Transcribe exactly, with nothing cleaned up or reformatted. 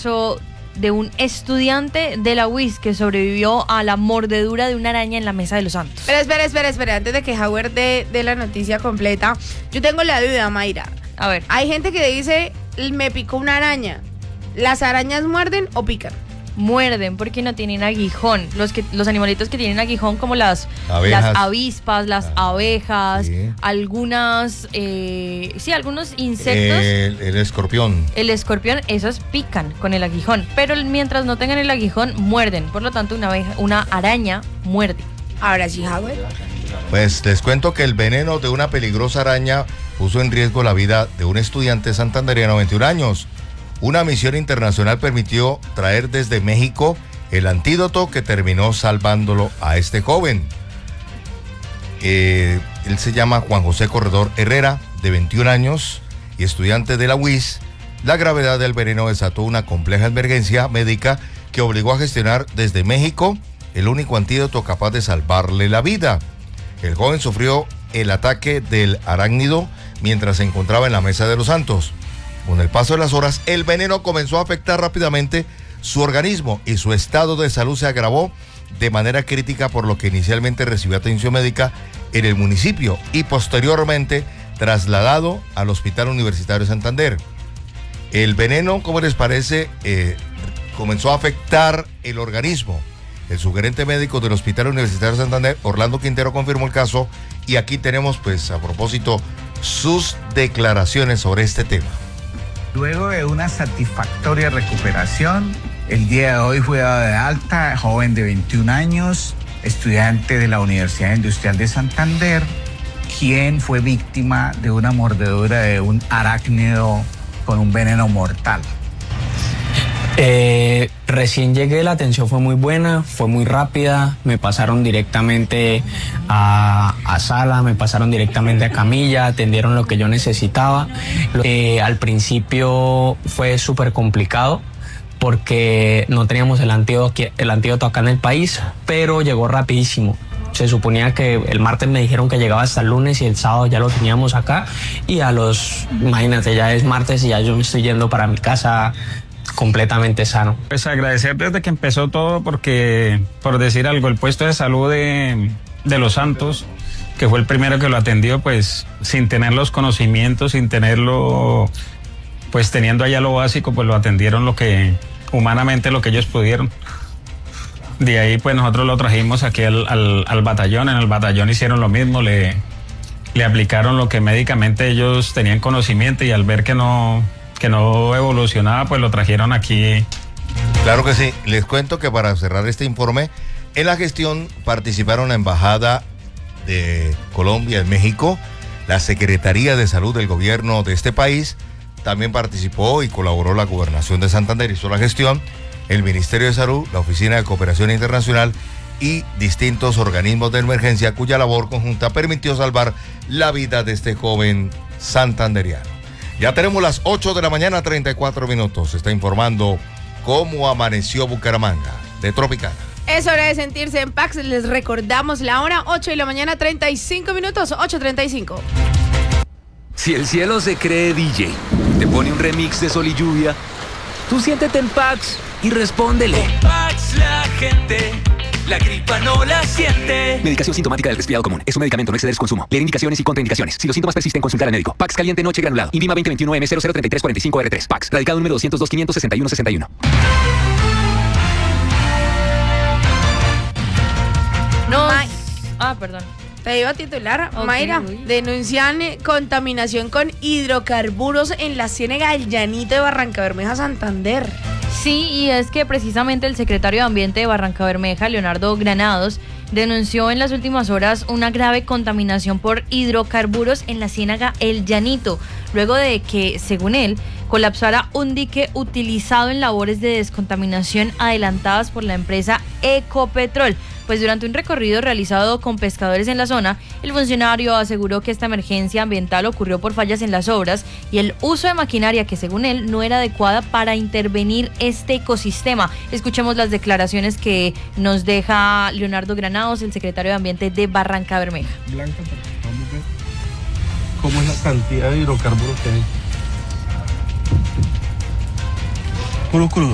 caso de un estudiante de la U I S que sobrevivió a la mordedura de una araña en la Mesa de los Santos. Espera, espera, espera, espera. Antes de que Howard dé de la noticia completa, yo tengo la duda, Mayra. A ver. Hay gente que dice, me picó una araña. ¿Las arañas muerden o pican? Muerden porque no tienen aguijón. Los que los animalitos que tienen aguijón, como las, Abejas. las avispas, las Ah, abejas, sí. algunas, eh, sí, algunos insectos. El, el escorpión. El escorpión, esos pican con el aguijón, pero mientras no tengan el aguijón, muerden. Por lo tanto, una abeja, una araña muerde. Ahora sí, Howard. Pues les cuento que el veneno de una peligrosa araña puso en riesgo la vida de un estudiante santandereano de veintiún años. Una misión internacional permitió traer desde México el antídoto que terminó salvándolo a este joven. Eh, él se llama Juan José Corredor Herrera, de veintiún años y estudiante de la U I S. La gravedad del veneno desató una compleja emergencia médica que obligó a gestionar desde México el único antídoto capaz de salvarle la vida. El joven sufrió el ataque del arácnido mientras se encontraba en la Mesa de los Santos. Con el paso de las horas, el veneno comenzó a afectar rápidamente su organismo y su estado de salud se agravó de manera crítica, por lo que inicialmente recibió atención médica en el municipio y posteriormente trasladado al Hospital Universitario de Santander. El veneno, como les parece, eh, comenzó a afectar el organismo. El subgerente médico del Hospital Universitario de Santander, Orlando Quintero, confirmó el caso y aquí tenemos, pues, a propósito, sus declaraciones sobre este tema. Luego de una satisfactoria recuperación, el día de hoy fue dado de alta, joven de veintiún años, estudiante de la Universidad Industrial de Santander, quien fue víctima de una mordedura de un arácnido con un veneno mortal. Eh, recién llegué, la atención fue muy buena, fue muy rápida, me pasaron directamente a, a sala, me pasaron directamente a camilla, atendieron lo que yo necesitaba. Eh, al principio fue súper complicado porque no teníamos el antídoto, el antídoto acá en el país, pero llegó rapidísimo. Se suponía que el martes me dijeron que llegaba hasta el lunes y el sábado ya lo teníamos acá y a los, imagínate, ya es martes y ya yo me estoy yendo para mi casa completamente sano. Pues agradecer desde que empezó todo porque, por decir algo, el puesto de salud de, de Los Santos, que fue el primero que lo atendió, pues sin tener los conocimientos, sin tenerlo, pues teniendo allá lo básico, pues lo atendieron lo que, humanamente lo que ellos pudieron. De ahí pues nosotros lo trajimos aquí al, al, al batallón, en el batallón hicieron lo mismo, le, le aplicaron lo que médicamente ellos tenían conocimiento y al ver que no... que no evolucionaba, pues lo trajeron aquí. Claro que sí. Les cuento que para cerrar este informe, en la gestión participaron la Embajada de Colombia en México, la Secretaría de Salud del gobierno de este país, también participó y colaboró la Gobernación de Santander, hizo la gestión, el Ministerio de Salud, la Oficina de Cooperación Internacional y distintos organismos de emergencia cuya labor conjunta permitió salvar la vida de este joven santandereano. Ya tenemos las ocho de la mañana, treinta y cuatro minutos. Se está informando cómo amaneció Bucaramanga de Tropicana. Es hora de sentirse en Pax. Les recordamos la hora, ocho de la mañana, treinta y cinco minutos, ocho treinta y cinco. Si el cielo se cree D J, te pone un remix de Sol y Lluvia, tú siéntete en Pax y respóndele. En Pax la gente, la gripa no la siente. Medicación sintomática del resfriado común. Es un medicamento, no exceder su consumo. Leer indicaciones y contraindicaciones. Si los síntomas persisten, consultar al médico. Pax caliente noche granulado. INVIMA veinte veintiuno M cero cero treinta y tres cuarenta y cinco R tres. Pax. Radicado número doscientos dos quinientos sesenta y uno sesenta y uno. No. May- Ah, perdón. Te iba a titular, Ok, Mayra, uy. denuncian eh, contaminación con hidrocarburos en la Ciénaga del Llanito de Barrancabermeja, Santander. Sí, y es que precisamente el secretario de Ambiente de Barrancabermeja, Leonardo Granados, denunció en las últimas horas una grave contaminación por hidrocarburos en la Ciénaga El Llanito, luego de que, según él, colapsara un dique utilizado en labores de descontaminación adelantadas por la empresa Ecopetrol. Pues durante un recorrido realizado con pescadores en la zona, el funcionario aseguró que esta emergencia ambiental ocurrió por fallas en las obras y el uso de maquinaria que, según él, no era adecuada para intervenir este ecosistema. Escuchemos las declaraciones que nos deja Leonardo Granados, el secretario de Ambiente de Barrancabermeja. Blanca, vamos a ver cómo es la cantidad de hidrocarburos que hay. Puro crudo.